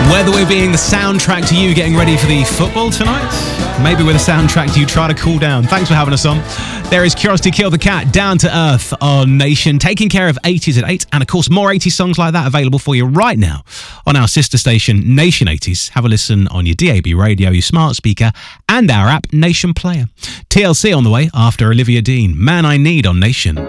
Whether we're being the soundtrack to you getting ready for the football tonight, maybe we're the soundtrack to you try to cool down. Thanks for having us on. There is Curiosity Kill the Cat, Down to Earth on Nation, taking care of 80s at 8. And of course, more 80s songs like that available for you right now on our sister station, Nation 80s. Have a listen on your DAB radio, your smart speaker, and our app, Nation Player. TLC on the way after Olivia Dean. Man I Need on Nation.